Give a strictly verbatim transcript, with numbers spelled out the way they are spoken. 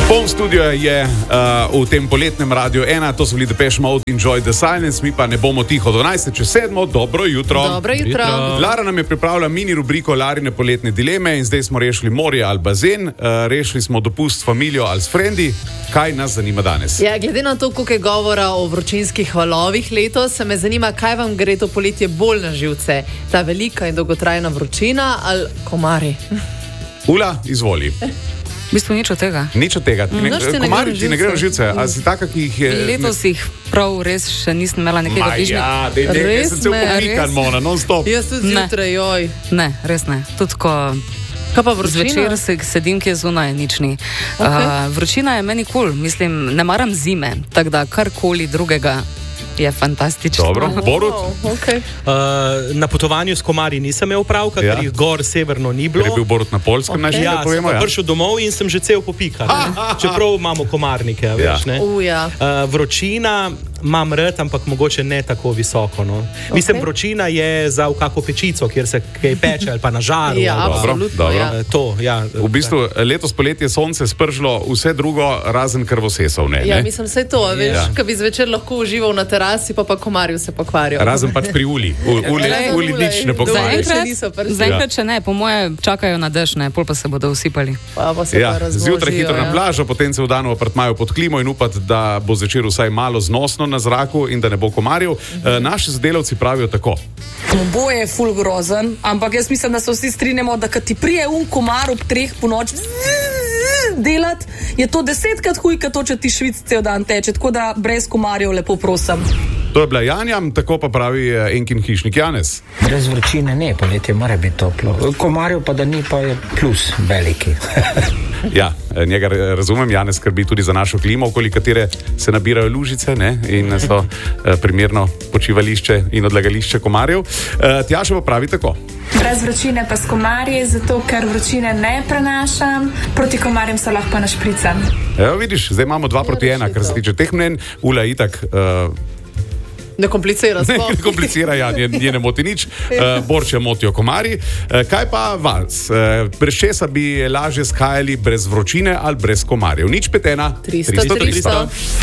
Poln studio je uh, v tem poletnem Radiu ena, to so bili Depeche Mode, Enjoy the Silence, mi pa ne bomo tiho do dvanajste čez sedmo. Dobro jutro. Dobro jutro. Lara nam je pripravila mini rubriko Larine poletne dileme in zdaj smo rešili morje ali bazen, uh, rešili smo dopust s familijo ali s frendi. Kaj nas zanima danes? Ja, glede na to, koliko je govora o vročinskih valovih letos, se me zanima, kaj vam gre to poletje bolj na živce. Ta velika in dolgotrajna vročina ali komarji? Ula, izvoli. V bistvu nič od tega. Nič od tega. Mm. Komarji ti ne gre na živce. A si taka, ki jih je... Letos jih prav res še nisem imela nekega bližnjega. Ja, dej, dej, Res sem cel ne, pomikan, Mona, non stop. Jaz tudi Ne. zjutraj, joj. Ne, res ne. Tudi ko Kaj pa vročina? zvečer se, sedim, kje zunaj, nič ni. Okay. Uh, vročina je meni kul, cool. Mislim, ne maram zime, tako da karkoli drugega je fantastično. Dobro, Borut? Oh, okay. Uh, na potovanju s komarji nisem imel pravka, Ja. ker jih gor severno ni bilo. Ker je bil Borut na Poljskem, Okay. naj še Ja, nekaj povemo, sem ja. pa prišel domov in sem že cel popikan. Čeprav imamo komarnike, a veš, ne? Uh, ja. Uh, vročina imam rad, ampak mogoče ne tako visoko. No. Okay. Mislim, vročina je za v kako pečico, kjer se kaj peče ali pa na žaru. Ja, ali pa- Dobro, absolutno, dobro. ja. Uh, to, ja. V bistvu letos poletje je sonce spržilo vse drugo, razen krvosesov, ne? Ja, ne? mislim, vse to, veš, Ja. kad bi zvečer lahko užival na terasi, pa pa komarju se pokvarijo. Razen pač pri uli. U, uli, Razen uli ule, nič ne dobro. pokvari. Zaenkrat- še niso prišli. Zaenkrat še ne, po moje čakajo na dež, ne, pol pa se bodo usipali. Pa, pa se Ja, pa razmnožijo, zjutraj hitro na ja. plažo, potem se v dan v apartmaju pod klimo in upati, da bo zvečer vsaj malo znosno na zraku in da ne bo komarjev. E, naši sodelavci pravijo tako. Oboje je ful grozen, ampak jaz mislim, da se vsi strinjamo, da kad ti prije un komar ob treh po noči delat, je to desetkrat huj, kot to, če ti švic cel dan teče, tako da brez komarjev lepo prosim. To je bila Janja, tako pa pravi eh, Enkin hišnik Janez. Brez vročine ne, poletje mora biti toplo. Komarjev pa da ni, pa je plus veliki. Ja, eh, njega eh, razumem, Janez skrbi tudi za našo klimo, okoli katere se nabirajo lužice, ne, in so eh, primerno počivališče in odlagališče komarjev. Eh, Tjaša pa pravi tako. Brez vročine pa s komarji, zato ker vročine ne prenašam, proti komarjem se lahko pa našpricam. Evo vidiš, zdaj imamo dva proti ena, kar se tiče teh mnen. Ula itak uh, Ne komplicira se. ne komplicira, ja, nje, nje ne moti nič. Uh, Borče motijo komarji. Uh, kaj pa Valc? Uh, brez česa bi lažje skajali, brez vročine ali brez komarjev? Nič pet ena. tristo, tristo.